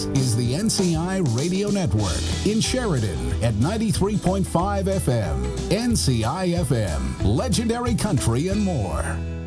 is the NCI Radio Network in Sheridan at 93.5 FM. NCI FM, legendary country and more.